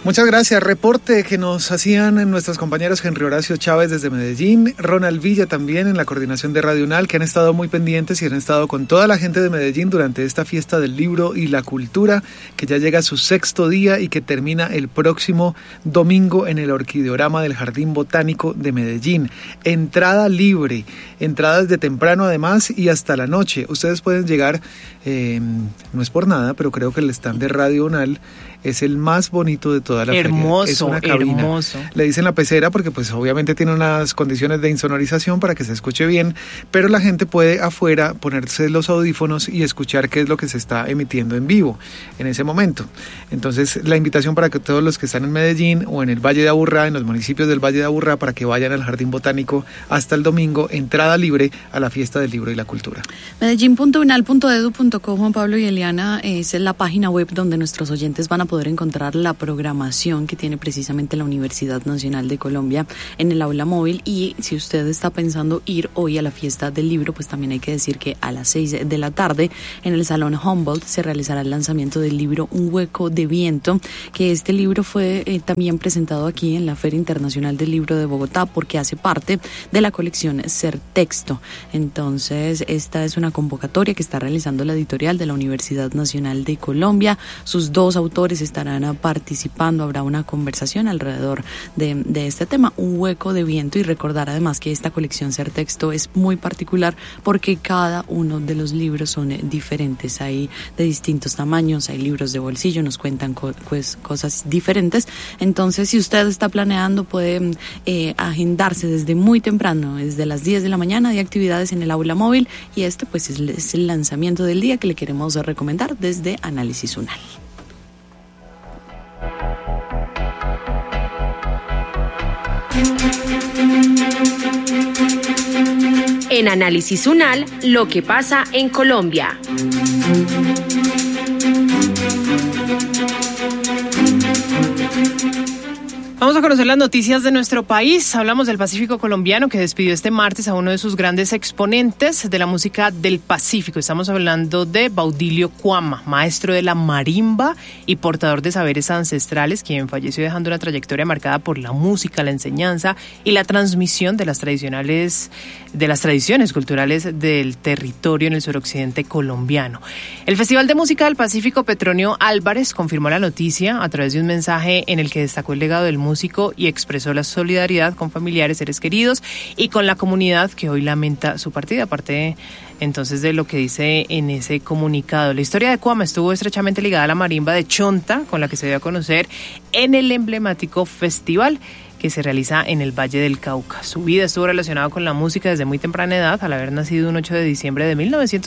Muchas gracias. Reporte que nos hacían nuestros compañeros Henry Horacio Chávez desde Medellín, Ronald Villa también en la coordinación de Radio UNAL, que han estado muy pendientes y han estado con toda la gente de Medellín durante esta fiesta del libro y la cultura, que ya llega a su 6º día y que termina el próximo domingo en el Orquideorama del Jardín Botánico de Medellín. Entrada libre, entrada desde temprano además y hasta la noche. Ustedes pueden llegar, no es por nada, pero creo que el stand de Radio UNAL es el más bonito de toda la feria. Es una cabina. Hermoso. Le dicen la pecera porque pues obviamente tiene unas condiciones de insonorización para que se escuche bien, pero la gente puede afuera ponerse los audífonos y escuchar qué es lo que se está emitiendo en vivo en ese momento. Entonces la invitación para que todos los que están en Medellín o en el Valle de Aburrá, en los municipios del Valle de Aburrá, para que vayan al Jardín Botánico hasta el domingo, entrada libre a la fiesta del libro y la cultura. Medellín.unal.edu.co, Juan Pablo y Eliana, es la página web donde nuestros oyentes van a poder encontrar la programación que tiene precisamente la Universidad Nacional de Colombia en el aula móvil. Y si usted está pensando ir hoy a la fiesta del libro, pues también hay que decir que a las 6 de la tarde en el Salón Humboldt se realizará el lanzamiento del libro Un hueco de viento, que este libro fue también presentado aquí en la Feria Internacional del Libro de Bogotá porque hace parte de la colección Ser Texto. Entonces esta es una convocatoria que está realizando la editorial de la Universidad Nacional de Colombia. Sus dos autores estarán participando, habrá una conversación alrededor de este tema, Un hueco de viento, y recordar además que esta colección Ser Texto es muy particular porque cada uno de los libros son diferentes, hay de distintos tamaños, hay libros de bolsillo, nos cuentan cosas diferentes. Entonces si usted está planeando puede agendarse desde muy temprano, desde las 10 de la mañana de actividades en el aula móvil, y este pues es el lanzamiento del día que le queremos recomendar desde Análisis UNAL. En Análisis UNAL, lo que pasa en Colombia. Vamos a conocer las noticias de nuestro país. Hablamos del Pacífico colombiano, que despidió este martes a uno de sus grandes exponentes de la música del Pacífico. Estamos hablando de Baudilio Cuama, maestro de la marimba y portador de saberes ancestrales, quien falleció dejando una trayectoria marcada por la música, la enseñanza y la transmisión de las tradiciones culturales del territorio en el suroccidente colombiano. El Festival de Música del Pacífico Petronio Álvarez confirmó la noticia a través de un mensaje en el que destacó el legado del músico y expresó la solidaridad con familiares, seres queridos y con la comunidad que hoy lamenta su partida. Aparte entonces de lo que dice en ese comunicado, la historia de Cuama estuvo estrechamente ligada a la marimba de Chonta, con la que se dio a conocer en el emblemático festival que se realiza en el Valle del Cauca. Su vida estuvo relacionada con la música desde muy temprana edad, al haber nacido un 8 de diciembre de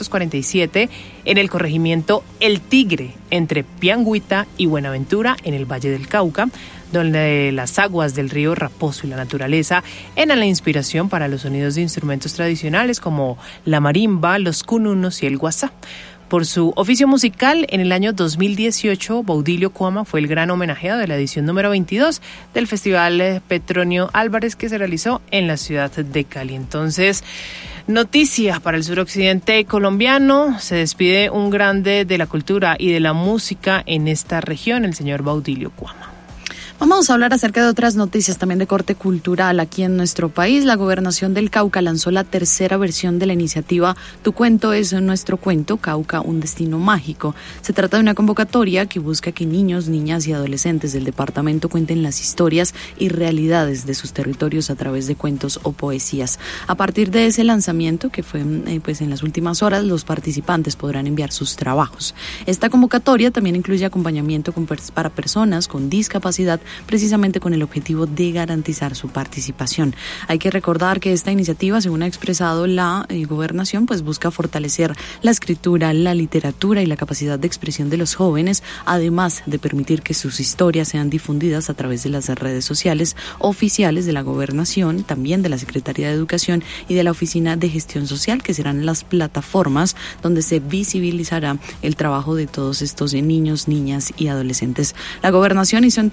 1947 en el corregimiento El Tigre, entre Piangüita y Buenaventura, en el Valle del Cauca, donde las aguas del río Raposo y la naturaleza eran la inspiración para los sonidos de instrumentos tradicionales como la marimba, los cununos y el guasá. Por su oficio musical, en el año 2018, Baudilio Cuama fue el gran homenajeado de la edición número 22 del Festival Petronio Álvarez, que se realizó en la ciudad de Cali. Entonces, noticias para el suroccidente colombiano. Se despide un grande de la cultura y de la música en esta región, el señor Baudilio Cuama. Vamos a hablar acerca de otras noticias también de corte cultural aquí en nuestro país. La Gobernación del Cauca lanzó la tercera versión de la iniciativa Tu cuento es nuestro cuento, Cauca, un destino mágico. Se trata de una convocatoria que busca que niños, niñas y adolescentes del departamento cuenten las historias y realidades de sus territorios a través de cuentos o poesías. A partir de ese lanzamiento, que fue en las últimas horas, los participantes podrán enviar sus trabajos. Esta convocatoria también incluye acompañamiento para personas con discapacidad, precisamente con el objetivo de garantizar su participación. Hay que recordar que esta iniciativa, según ha expresado la Gobernación, pues busca fortalecer la escritura, la literatura y la capacidad de expresión de los jóvenes, además de permitir que sus historias sean difundidas a través de las redes sociales oficiales de la Gobernación, también de la Secretaría de Educación y de la Oficina de Gestión Social, que serán las plataformas donde se visibilizará el trabajo de todos estos niños, niñas y adolescentes. La Gobernación hizo entonces un llamado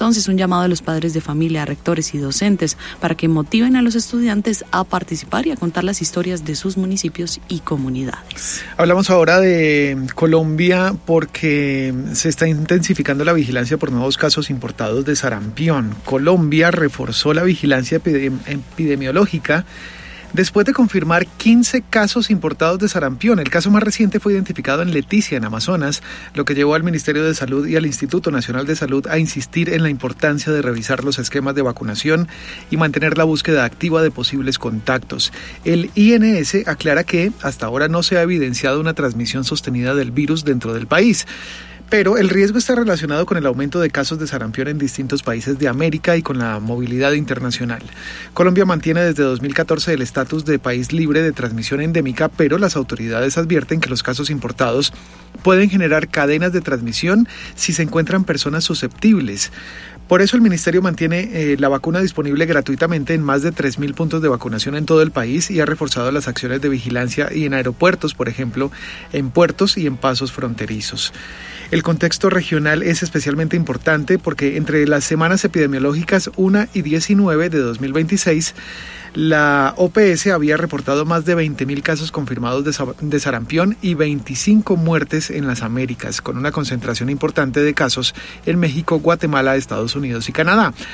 llamado a los padres de familia, a rectores y docentes para que motiven a los estudiantes a participar y a contar las historias de sus municipios y comunidades. Hablamos ahora de Colombia porque se está intensificando la vigilancia por nuevos casos importados de sarampión. Colombia reforzó la vigilancia epidemiológica después de confirmar 15 casos importados de sarampión. El caso más reciente fue identificado en Leticia, en Amazonas, lo que llevó al Ministerio de Salud y al Instituto Nacional de Salud a insistir en la importancia de revisar los esquemas de vacunación y mantener la búsqueda activa de posibles contactos. El INS aclara que hasta ahora no se ha evidenciado una transmisión sostenida del virus dentro del país. Pero el riesgo está relacionado con el aumento de casos de sarampión en distintos países de América y con la movilidad internacional. Colombia mantiene desde 2014 el estatus de país libre de transmisión endémica, pero las autoridades advierten que los casos importados pueden generar cadenas de transmisión si se encuentran personas susceptibles. Por eso el Ministerio mantiene la vacuna disponible gratuitamente en más de 3.000 puntos de vacunación en todo el país y ha reforzado las acciones de vigilancia y en aeropuertos, por ejemplo, en puertos y en pasos fronterizos. El contexto regional es especialmente importante porque entre las semanas epidemiológicas 1 y 19 de 2026, la OPS había reportado más de 20.000 casos confirmados de sarampión y 25 muertes en las Américas, con una concentración importante de casos en México, Guatemala, Estados Unidos y Canadá.